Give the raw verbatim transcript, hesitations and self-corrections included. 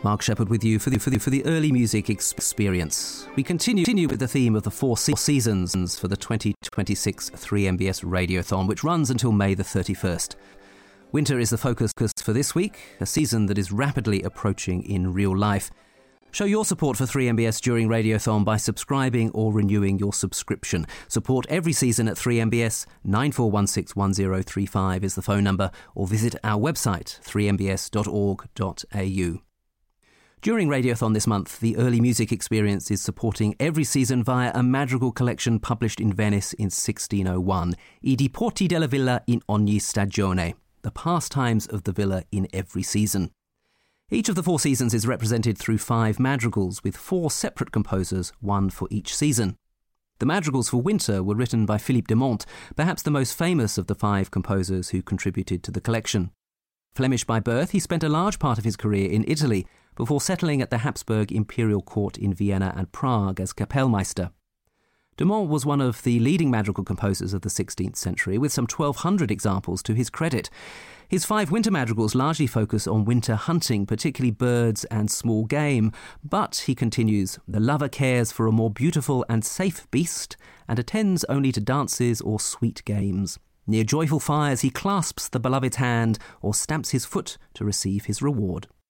Mark Shepherd with you for the, for the, for the early music experience. We continue, continue with the theme of the four se- seasons for the twenty twenty-six three M B S Radiothon, which runs until May the thirty-first. Winter is the focus for this week, a season that is rapidly approaching in real life. Show your support for three M B S during Radiothon by subscribing or renewing your subscription. Support every season at three M B S. nine four one six one zero three five is the phone number, or visit our website, three m b s dot org dot a u. During Radiothon this month, the Early Music Experience is supporting every season via a madrigal collection published in Venice in sixteen oh one, I diporti della villa in ogni stagione, the pastimes of the villa in every season. Each of the four seasons is represented through five madrigals, with four separate composers, one for each season. The madrigals for winter were written by Philippe de Monte, perhaps the most famous of the five composers who contributed to the collection. Flemish by birth, he spent a large part of his career in Italy, before settling at the Habsburg Imperial Court in Vienna and Prague as Kapellmeister. De Monte was one of the leading madrigal composers of the sixteenth century, with some twelve hundred examples to his credit. His five winter madrigals largely focus on winter hunting, particularly birds and small game. But, he continues, the lover cares for a more beautiful and safe beast, and attends only to dances or sweet games. Near joyful fires he clasps the beloved's hand, or stamps his foot to receive his reward.